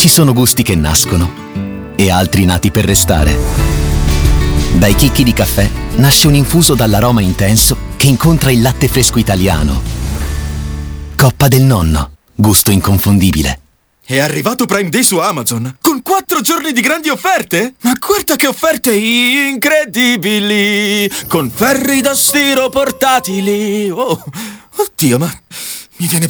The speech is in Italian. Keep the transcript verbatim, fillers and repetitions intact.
sono gusti che nascono e altri nati per restare. Dai chicchi di caffè nasce un infuso dall'aroma intenso che incontra il latte fresco italiano. Coppa del nonno, gusto inconfondibile. È arrivato Prime Day su Amazon, con quattro giorni di grandi offerte? Ma guarda che offerte incredibili! Con ferri da stiro portatili! Oh, oddio, ma mi viene